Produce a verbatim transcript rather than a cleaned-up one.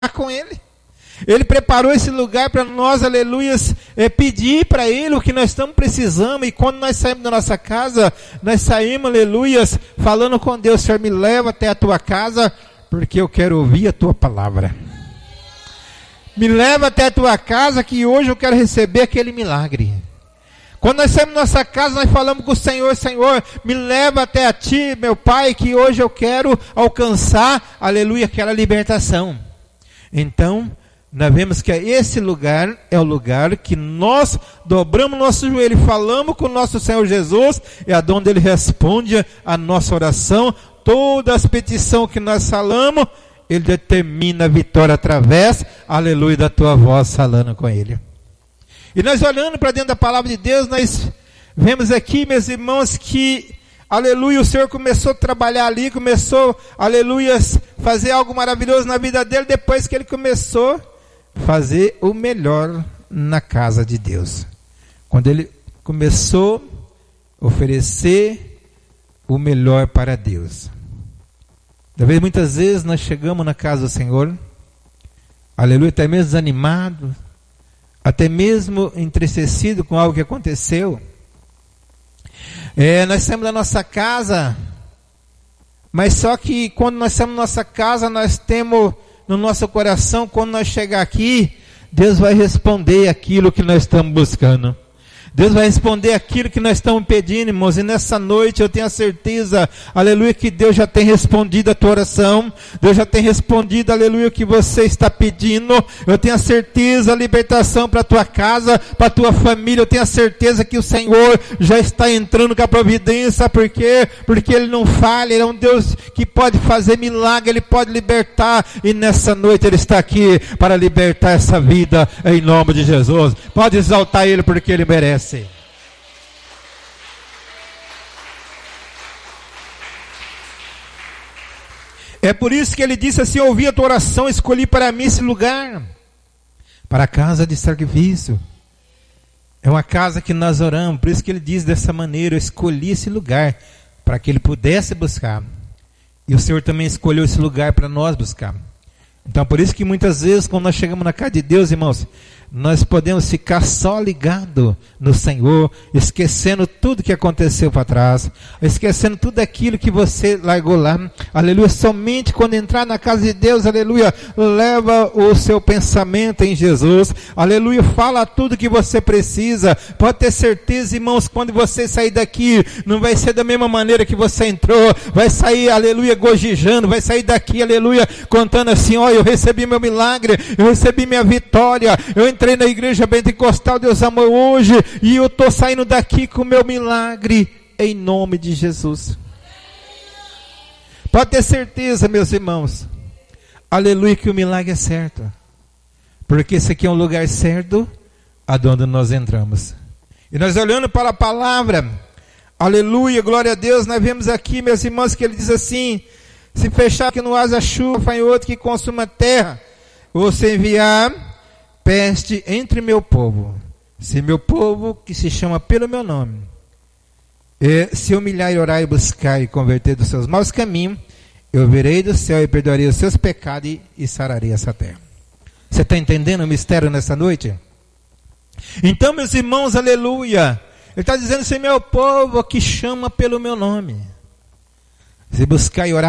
com Ele. Ele preparou esse lugar para nós, aleluias, é, pedir para Ele o que nós estamos precisando. E quando nós saímos da nossa casa, nós saímos, aleluias, falando com Deus: Senhor, me leva até a tua casa, porque eu quero ouvir a tua palavra. Me leva até a tua casa, que hoje eu quero receber aquele milagre. Quando nós saímos da nossa casa, nós falamos com o Senhor: Senhor, me leva até a ti, meu Pai, que hoje eu quero alcançar, aleluia, aquela libertação. Então, nós vemos que esse lugar é o lugar que nós dobramos nosso joelho e falamos com o nosso Senhor Jesus, é onde Ele responde a nossa oração. Todas as petições que nós falamos, Ele determina a vitória através, aleluia, da tua voz falando com Ele. E nós olhando para dentro da palavra de Deus, nós vemos aqui, meus irmãos, que, aleluia, o Senhor começou a trabalhar ali, começou, aleluia, fazer algo maravilhoso na vida dele, depois que ele começou a fazer o melhor na casa de Deus. Quando ele começou a oferecer o melhor para Deus. Talvez muitas vezes nós chegamos na casa do Senhor, aleluia, até mesmo desanimado, até mesmo entristecido com algo que aconteceu. É, nós saímos da nossa casa, mas só que quando nós saímos da nossa casa, nós temos no nosso coração, quando nós chegar aqui, Deus vai responder aquilo que nós estamos buscando. Deus vai responder aquilo que nós estamos pedindo, irmãos, e nessa noite eu tenho a certeza, aleluia, que Deus já tem respondido a tua oração, Deus já tem respondido, aleluia, o que você está pedindo. Eu tenho a certeza, a libertação para a tua casa, para a tua família. Eu tenho a certeza que o Senhor já está entrando com a providência. Por quê? Porque Ele não falha, Ele é um Deus que pode fazer milagre, Ele pode libertar, e nessa noite Ele está aqui para libertar essa vida, em nome de Jesus. Pode exaltar Ele, porque Ele merece. É por isso que ele disse assim: ouvi a tua oração, escolhi para mim esse lugar, para a casa de sacrifício. É uma casa que nós oramos, por isso que ele diz dessa maneira: eu escolhi esse lugar, para que ele pudesse buscar. E o Senhor também escolheu esse lugar para nós buscar. Então, por isso que muitas vezes, quando nós chegamos na casa de Deus, irmãos, nós podemos ficar só ligado no Senhor, esquecendo tudo que aconteceu para trás, esquecendo tudo aquilo que você largou lá, aleluia. Somente quando entrar na casa de Deus, aleluia, leva o seu pensamento em Jesus, aleluia, fala tudo que você precisa. Pode ter certeza, irmãos, quando você sair daqui, não vai ser da mesma maneira que você entrou, vai sair, aleluia, gojejando, vai sair daqui, aleluia, contando assim: ó, eu recebi meu milagre, eu recebi minha vitória, eu entrei na igreja pentecostal, Deus amou hoje, e eu estou saindo daqui com o meu milagre, em nome de Jesus. Pode ter certeza, meus irmãos, aleluia, que o milagre é certo, porque esse aqui é um lugar certo, aonde nós entramos. E nós olhando para a palavra, aleluia, glória a Deus, nós vemos aqui, meus irmãos, que ele diz assim: se fechar que não haja chuva, faz outro que consuma a terra, você enviar peste entre meu povo, se meu povo, que se chama pelo meu nome, é, se humilhar e orar e buscar e converter dos seus maus caminhos, eu virei do céu e perdoarei os seus pecados e, e sararei essa terra. Você está entendendo o mistério nessa noite? Então, meus irmãos, aleluia, ele está dizendo: se meu povo que chama pelo meu nome, se buscar e orar